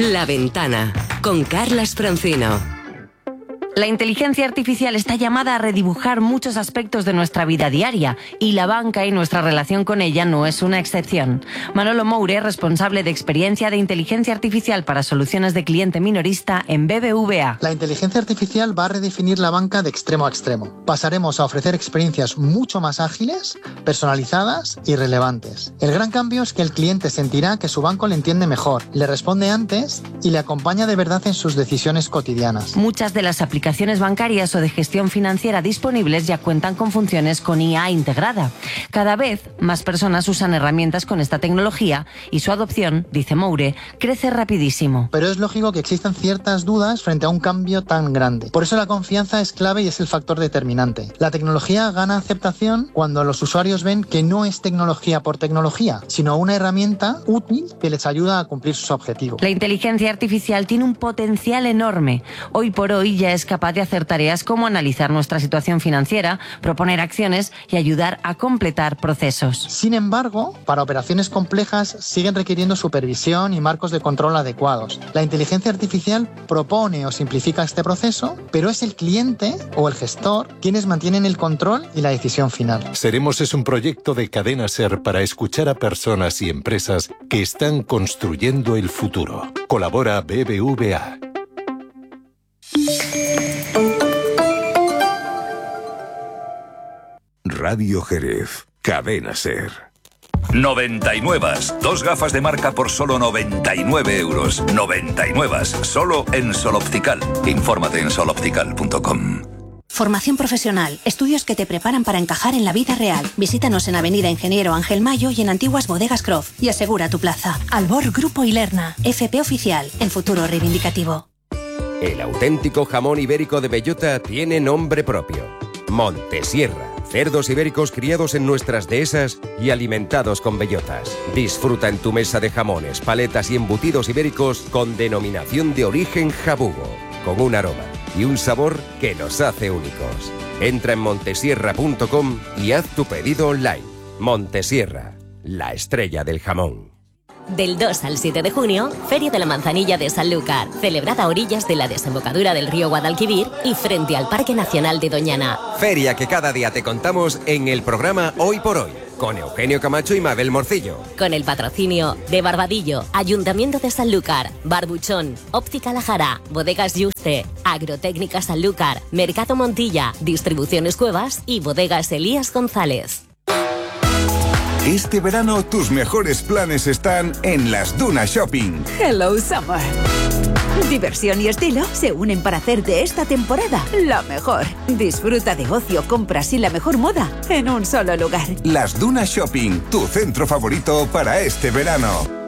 La Ventana, con Carlas Francino. La inteligencia artificial está llamada a redibujar muchos aspectos de nuestra vida diaria y la banca y nuestra relación con ella no es una excepción. Manolo Moure, responsable de experiencia de inteligencia artificial para soluciones de cliente minorista en BBVA. La inteligencia artificial va a redefinir la banca de extremo a extremo. Pasaremos a ofrecer experiencias mucho más ágiles, personalizadas y relevantes. El gran cambio es que el cliente sentirá que su banco le entiende mejor, le responde antes y le acompaña de verdad en sus decisiones cotidianas. Muchas de las aplicaciones bancarias o de gestión financiera disponibles ya cuentan con funciones con IA integrada. Cada vez más personas usan herramientas con esta tecnología y su adopción, dice Moure, crece rapidísimo. Pero es lógico que existan ciertas dudas frente a un cambio tan grande. Por eso la confianza es clave y es el factor determinante. La tecnología gana aceptación cuando los usuarios ven que no es tecnología por tecnología, sino una herramienta útil que les ayuda a cumplir sus objetivos. La inteligencia artificial tiene un potencial enorme. Hoy por hoy ya es capaz de hacer tareas como analizar nuestra situación financiera, proponer acciones y ayudar a completar procesos. Sin embargo, para operaciones complejas siguen requiriendo supervisión y marcos de control adecuados. La inteligencia artificial propone o simplifica este proceso, pero es el cliente o el gestor quienes mantienen el control y la decisión final. Seremos es un proyecto de Cadena SER para escuchar a personas y empresas que están construyendo el futuro. Colabora BBVA. Radio Jerez, Cadena SER. 99. Dos gafas de marca por solo 99 euros. 99. Solo en Sol Optical. Infórmate en soloptical.com. Formación profesional, estudios que te preparan para encajar en la vida real. Visítanos en Avenida Ingeniero Ángel Mayo y en Antiguas Bodegas Croft y asegura tu plaza. Albor Grupo Ilerna, FP Oficial, el futuro reivindicativo. El auténtico jamón ibérico de bellota tiene nombre propio. Montesierra. Cerdos ibéricos criados en nuestras dehesas y alimentados con bellotas. Disfruta en tu mesa de jamones, paletas y embutidos ibéricos con denominación de origen jabugo, con un aroma y un sabor que nos hace únicos. Entra en montesierra.com y haz tu pedido online. Montesierra, la estrella del jamón. Del 2 al 7 de junio, Feria de la Manzanilla de Sanlúcar, celebrada a orillas de la desembocadura del río Guadalquivir y frente al Parque Nacional de Doñana. Feria que cada día te contamos en el programa Hoy por Hoy, con Eugenio Camacho y Mabel Morcillo. Con el patrocinio de Barbadillo, Ayuntamiento de Sanlúcar, Barbuchón, Óptica La Jara, Bodegas Yuste, Agrotécnica Sanlúcar, Mercado Montilla, Distribuciones Cuevas y Bodegas Elías González. Este verano tus mejores planes están en Las Dunas Shopping. Hello Summer. Diversión y estilo se unen para hacer de esta temporada la mejor. Disfruta de ocio, compras y la mejor moda en un solo lugar. Las Dunas Shopping, tu centro favorito para este verano.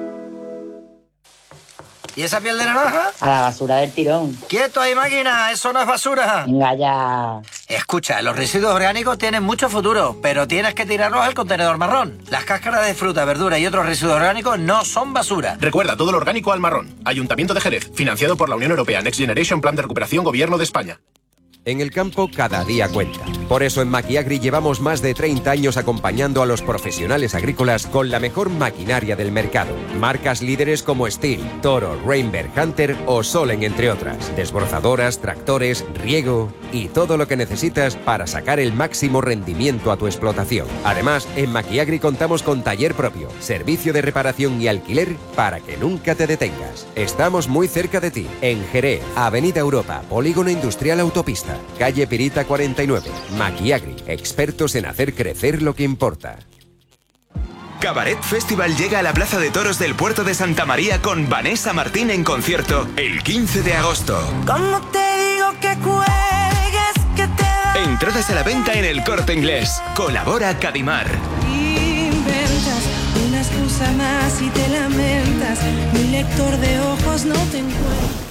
¿Y esa piel de naranja? A la basura del tirón. ¡Quieto ahí, máquina! ¡Eso no es basura! Venga ya. Escucha, los residuos orgánicos tienen mucho futuro, pero tienes que tirarlos al contenedor marrón. Las cáscaras de fruta, verdura y otros residuos orgánicos no son basura. Recuerda, todo lo orgánico al marrón. Ayuntamiento de Jerez, financiado por la Unión Europea, Next Generation Plan de Recuperación, Gobierno de España. En el campo cada día cuenta. Por eso en Maquiagri llevamos más de 30 años acompañando a los profesionales agrícolas con la mejor maquinaria del mercado. Marcas líderes como Steel, Toro, Rainberg, Hunter o Solen, entre otras. Desbrozadoras, tractores, riego y todo lo que necesitas para sacar el máximo rendimiento a tu explotación. Además, en Maquiagri contamos con taller propio, servicio de reparación y alquiler para que nunca te detengas. Estamos muy cerca de ti, en Jerez, Avenida Europa, Polígono Industrial Autopista. Calle Pirita 49, Maquiagri, expertos en hacer crecer lo que importa. Cabaret Festival llega a la Plaza de Toros del Puerto de Santa María con Vanessa Martín en concierto el 15 de agosto. ¿Cómo te digo que cuelgues, que te va? Entradas a la venta en El Corte Inglés. Colabora Cadimar. Inventas una excusa más y te lamentas. Mi lector de ojos no te encuentra.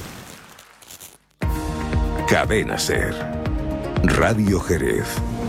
Cadena SER. Radio Jerez.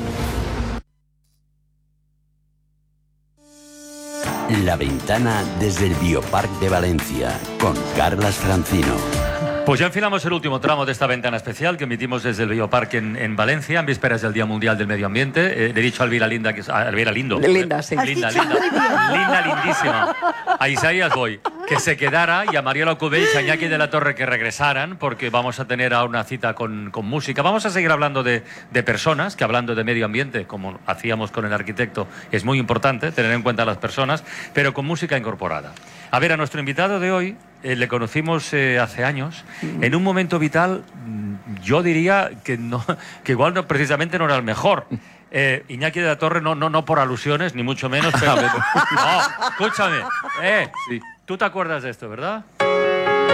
La Ventana desde el Biopark de Valencia, con Carlas Francino. Pues ya enfilamos el último tramo de esta ventana especial que emitimos desde el Biopark en Valencia, en vísperas del Día Mundial del Medio Ambiente. Le he dicho a Elvira Linda, que es Elvira Lindo. Linda, sí. Linda, lindísima. A Isaías voy. que se quedara, y a Mariela Cubells y a Iñaki de la Torre que regresaran, porque vamos a tener ahora una cita con música. Vamos a seguir hablando de personas, que hablando de medio ambiente, como hacíamos con el arquitecto, es muy importante tener en cuenta a las personas, pero con música incorporada. A ver, a nuestro invitado de hoy le conocimos hace años, en un momento vital, yo diría que igual no, precisamente no era el mejor. Iñaki de la Torre, no por alusiones, ni mucho menos, pero... No, escúchame. Sí. Tú te acuerdas de esto, ¿verdad?